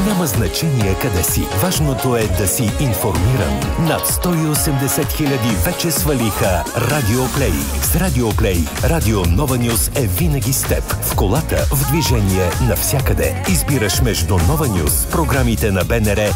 Няма значение къде си. Важното е да си информиран. Над 180 хиляди вече свалиха Радиоплей. С Радиоплей Радио Нова Нюз е винаги с теб. В колата, в движение, навсякъде. Избираш между Нова Нюз, програмите на БНР